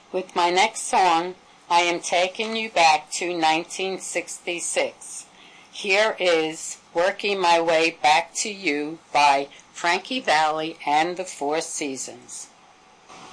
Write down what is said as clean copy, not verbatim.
With my next song, I am taking you back to 1966. Here is Working My Way Back to You by Frankie Valli and the Four Seasons.